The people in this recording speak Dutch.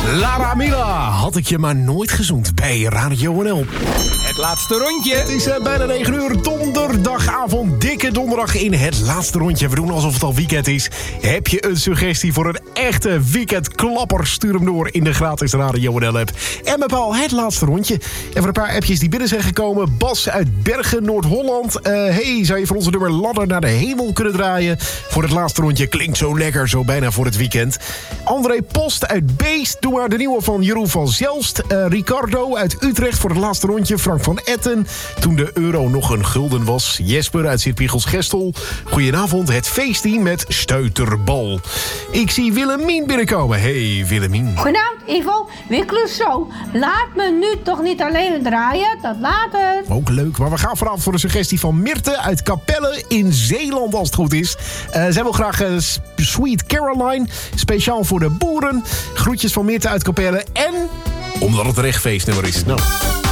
Lara Mila, had ik je maar nooit gezoend bij Radio NL. Het laatste rondje. Het is bijna 9 uur, donderdagavond, dikke donderdag in het laatste rondje. We doen alsof het al weekend is. Heb je een suggestie voor een echte weekendklapper? Stuur hem door in de gratis Radio NL-app. En bepaal het laatste rondje. En voor een paar appjes die binnen zijn gekomen. Bas uit Bergen, Noord-Holland. Hey, zou je voor onze nummer Ladder naar de Hemel kunnen draaien? Voor het laatste rondje klinkt zo lekker, zo bijna voor het weekend. André Post uit Beest, doe maar de nieuwe van Jeroen van Zelst. Ricardo uit Utrecht voor het laatste rondje. Frank van Etten, toen de euro nog een gulden was. Jesper uit Sint-Piegels-Gestel. Goedenavond, het feestteam met Stuiterbal. Ik zie Willemien binnenkomen. Hey Willemien. Goedenavond Ivo, Wikkelen zo. Laat me nu toch niet alleen draaien, tot later. Ook leuk, maar we gaan vanavond voor een suggestie van Mirte uit Capelle in Zeeland als het goed is. Zij wil graag Sweet Caroline, speciaal voor de boeren. Groetjes van Mirte uit Capelle en omdat het een echt feestnummer is. Nou.